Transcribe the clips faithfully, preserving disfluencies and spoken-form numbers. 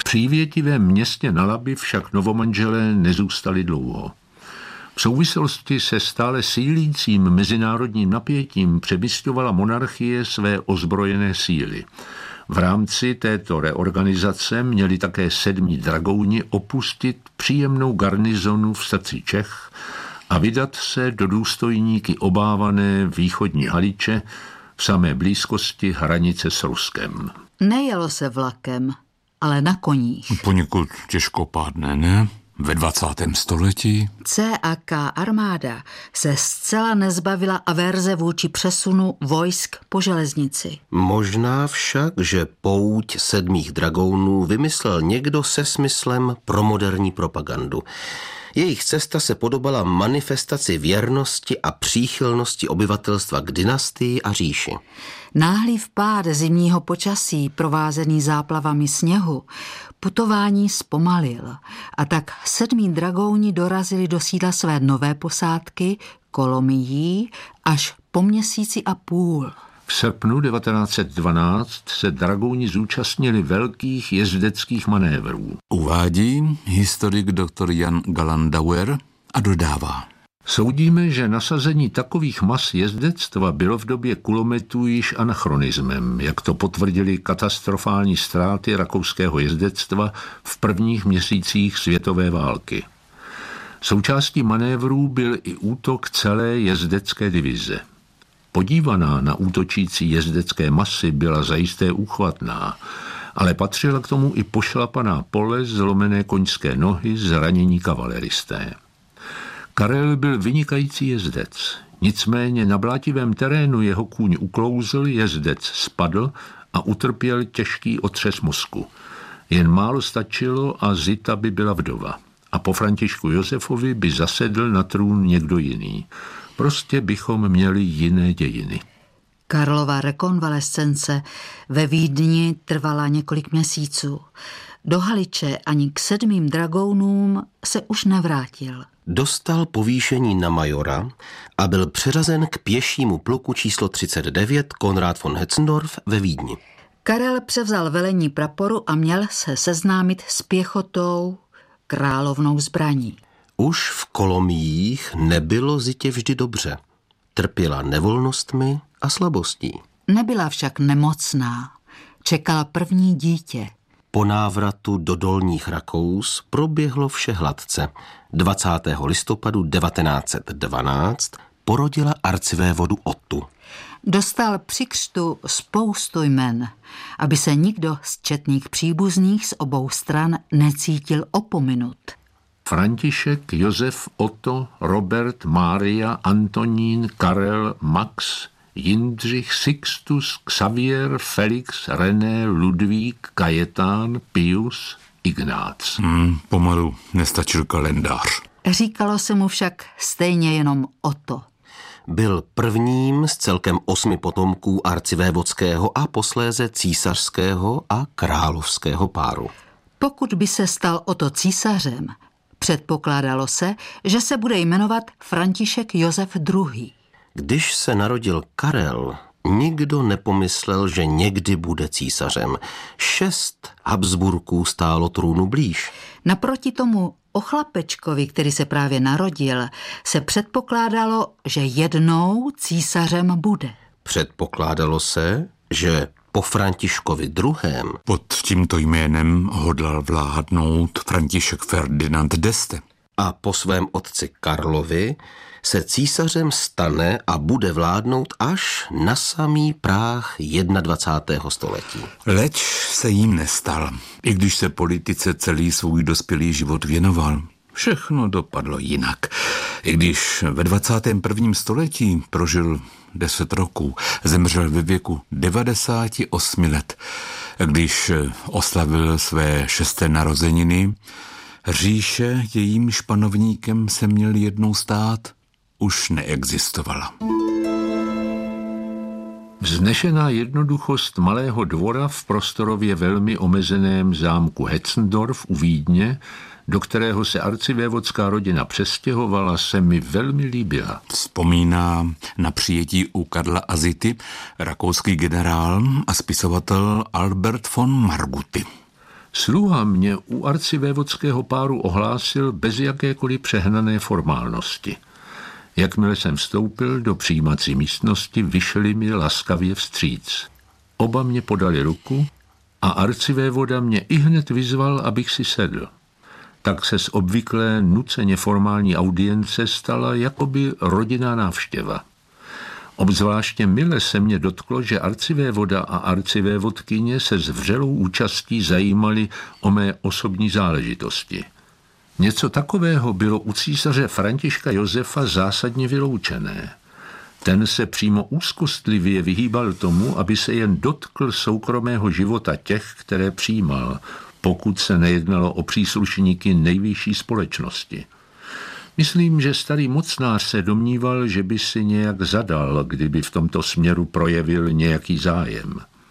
přívětivém městě na Labi však novomanželé nezůstali dlouho. V souvislosti se stále sílícím mezinárodním napětím přemísťovala monarchie své ozbrojené síly. V rámci této reorganizace měli také sedmí dragouni opustit příjemnou garnizonu v srdci Čech a vydat se do důstojníky obávané východní Haliče v samé blízkosti hranice s Ruskem. Nejelo se vlakem, ale na koních. Poněkud těžkopádné, ne? Ve dvacátém století? C A K armáda se zcela nezbavila averze vůči přesunu vojsk po železnici. Možná však, že pouť sedmých dragounů vymyslel někdo se smyslem pro moderní propagandu. Jejich cesta se podobala manifestaci věrnosti a příchylnosti obyvatelstva k dynastii a říši. Náhlý vpád zimního počasí, provázený záplavami sněhu, putování zpomalil a tak sedmí dragouni dorazili do sídla své nové posádky Kolomijí až po měsíci a půl. V srpnu devatenáct set dvanáct se dragouni zúčastnili velkých jezdeckých manévrů. Uvádí historik doktor Jan Galandauer a dodává. Soudíme, že nasazení takových mas jezdectva bylo v době kulometů již anachronismem, jak to potvrdili katastrofální ztráty rakouského jezdectva v prvních měsících světové války. Součástí manévrů byl i útok celé jezdecké divize. Podívaná na útočící jezdecké masy byla zajisté úchvatná, ale patřila k tomu i pošlapaná pole, zlomené koňské nohy, zranění kavaleristé. Karel byl vynikající jezdec, nicméně na blátivém terénu jeho kůň uklouzl, jezdec spadl a utrpěl těžký otřes mozku. Jen málo stačilo a Zita by byla vdova. A po Františku Josefovi by zasedl na trůn někdo jiný. Prostě bychom měli jiné dějiny. Karlova rekonvalescence ve Vídni trvala několik měsíců. Do Haliče ani k sedmým dragounům se už nevrátil. Dostal povýšení na majora a byl přeřazen k pěšímu pluku číslo třicet devět Konrad von Hetzendorf ve Vídni. Karel převzal velení praporu a měl se seznámit s pěchotou, královnou zbraní. Už v Kolomijích nebylo Zitě vždy dobře. Trpěla nevolnostmi a slabostí. Nebyla však nemocná. Čekala první dítě. Po návratu do Dolních Rakous proběhlo vše hladce. dvacátého listopadu devatenáct set dvanáct porodila arcivévodu Ottu. Dostal při křtu spoustu jmen, aby se nikdo z četných příbuzných z obou stran necítil opominut. František, Josef, Otto, Robert, Mária, Antonín, Karel, Max, Jindřich, Sixtus, Xavier, Felix, René, Ludvík, Kajetán, Pius, Ignác. Hmm, pomalu nestačil kalendář. Říkalo se mu však stejně jenom Otto. Byl prvním z celkem osmi potomků arcivévodského a posléze císařského a královského páru. Pokud by se stal Otto císařem, předpokládalo se, že se bude jmenovat František Josef druhý. Když se narodil Karel, nikdo nepomyslel, že někdy bude císařem. Šest Habsburků stálo trůnu blíž. Naproti tomu o chlapečkovi, který se právě narodil, se předpokládalo, že jednou císařem bude. Předpokládalo se, že po Františkovi druhém. Pod tímto jménem hodlal vládnout František Ferdinand d'Este. A po svém otci Karlovi se císařem stane a bude vládnout až na samý práh dvacátého prvního století. Leč se jim nestal, i když se politice celý svůj dospělý život věnoval. Všechno dopadlo jinak. I když ve dvacátém prvním století prožil deset roků, zemřel ve věku devadesáti osmi let. Když oslavil své šesté narozeniny, říše, jejímž panovníkem se měl jednou stát, už neexistovala. Vznešená jednoduchost malého dvora v prostorově velmi omezeném zámku Hetzendorf u Vídně, do kterého se arcivévodská rodina přestěhovala, se mi velmi líbila. Vzpomíná na přijetí u Karla a Zity rakouský generál a spisovatel Albert von Marguty. Sluha mě u arcivévodského páru ohlásil bez jakékoliv přehnané formálnosti. Jakmile jsem vstoupil do přijímací místnosti, vyšli mi laskavě vstříc. Oba mě podali ruku a arcivévoda mě ihned vyzval, abych si sedl. Tak se z obvyklé nuceně formální audience stala jakoby rodinná návštěva. Obzvláště mile se mě dotklo, že arcivévoda a arcivévodkyně se s vřelou účastí zajímali o mé osobní záležitosti. Něco takového bylo u císaře Františka Josefa zásadně vyloučené. Ten se přímo úzkostlivě vyhýbal tomu, aby se jen dotkl soukromého života těch, které přijímal, pokud se nejednalo o příslušníky nejvyšší společnosti. Myslím, že starý mocnář se domníval, že by si nějak zadal, kdyby v tomto směru projevil nějaký zájem.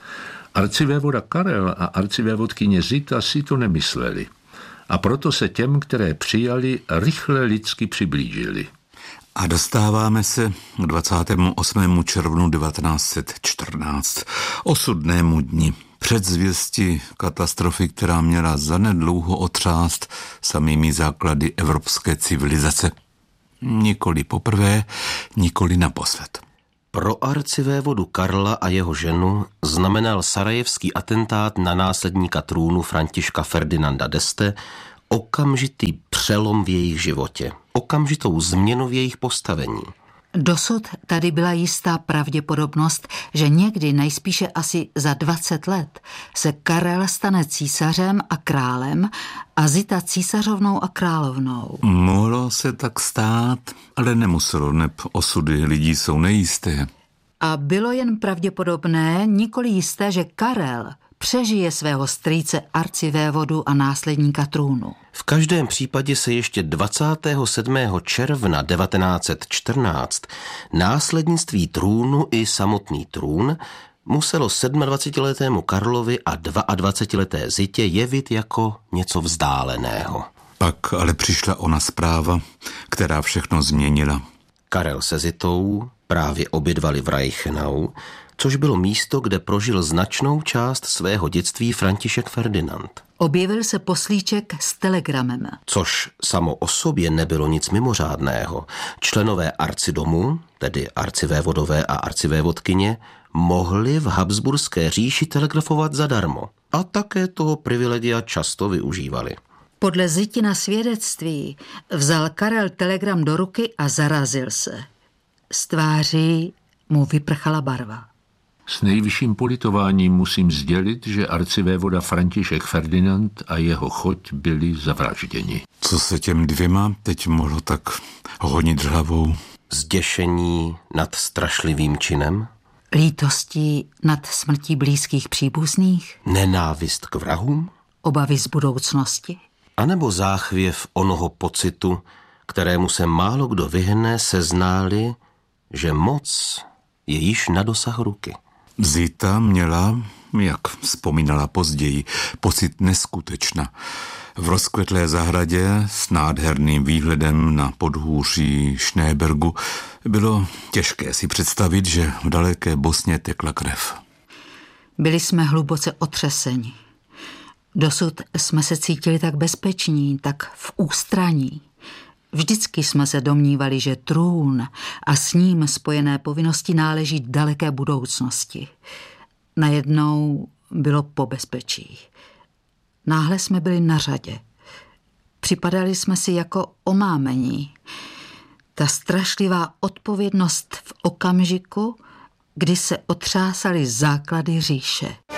Arcivévoda Karel a arcivévodkyně Zita si to nemysleli a proto se těm, které přijali, rychle lidsky přiblížili. A dostáváme se k dvacátého osmého červnu devatenáct set čtrnáct, osudnému dni. Předzvěsti katastrofy, která měla zanedlouho otřást samými základy evropské civilizace. Nikoli poprvé, nikoli naposled. Pro arcivévodu Karla a jeho ženu znamenal sarajevský atentát na následníka trůnu Františka Ferdinanda d'Este okamžitý přelom v jejich životě, okamžitou změnu v jejich postavení. Dosud tady byla jistá pravděpodobnost, že někdy, nejspíše asi za dvacet let, se Karel stane císařem a králem a Zita císařovnou a královnou. Mohlo se tak stát, ale nemuselo, neb osudy lidí jsou nejisté. A bylo jen pravděpodobné, nikoli jisté, že Karel přežije svého strýce arcivévodu a následníka trůnu. V každém případě se ještě dvacátého sedmého června devatenáct set čtrnáct následnictví trůnu i samotný trůn muselo sedmadvacetiletému Karlovi a dvaadvacetileté Zitě jevit jako něco vzdáleného. Pak ale přišla ona zpráva, která všechno změnila. Karel se Zitou právě obědvali v Reichenau, což bylo místo, kde prožil značnou část svého dětství František Ferdinand. Objevil se poslíček s telegramem. Což samo o sobě nebylo nic mimořádného. Členové arcidomu, tedy arcivévodové a arcivévodkyně, mohli v Habsburské říši telegrafovat zadarmo a také toho privilegia často využívali. Podle Zitina svědectví vzal Karel telegram do ruky a zarazil se. Z tváří mu vyprchala barva. S nejvyšším politováním musím sdělit, že arcivévoda František Ferdinand a jeho choť byli zavražděni. Co se těm dvěma teď mohlo tak honit hlavou? Zděšení nad strašlivým činem? Lítostí nad smrtí blízkých příbuzných? Nenávist k vrahům? Obavy z budoucnosti? A nebo záchvěv onoho pocitu, kterému se málo kdo vyhne, seználi, že moc je již na dosah ruky. Zita měla, jak vzpomínala později, pocit neskutečna. V rozkvetlé zahradě s nádherným výhledem na podhůří Schneebergu bylo těžké si představit, že v daleké Bosně tekla krev. Byli jsme hluboce otřeseni. Dosud jsme se cítili tak bezpeční, tak v ústraní. Vždycky jsme se domnívali, že trůn a s ním spojené povinnosti náleží daleké budoucnosti. Najednou bylo po bezpečí. Náhle jsme byli na řadě. Připadali jsme si jako omámení. Ta strašlivá odpovědnost v okamžiku, kdy se otřásaly základy říše.